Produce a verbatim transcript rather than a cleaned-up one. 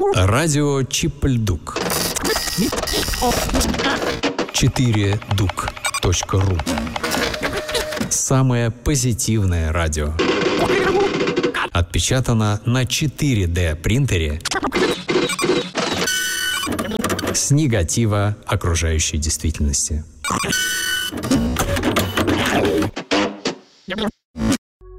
Радио Чип-Льдук. четыре дук точка ру. Самое позитивное радио. Отпечатано на четыре дэ принтере с негатива окружающей действительности.